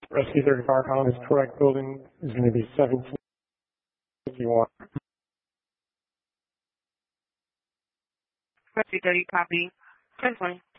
Rescue 35 Column is correct. Building is going to be 1751. Rescue 30, copy. 1020.